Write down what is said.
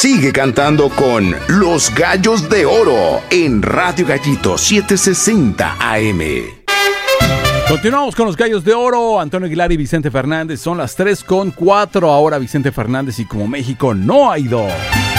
Sigue cantando con Los Gallos de Oro en Radio Gallito 760 AM. Continuamos con los Gallos de Oro. Antonio Aguilar y Vicente Fernández. Son las 3:04 ahora. Vicente Fernández y Como México no ha ido.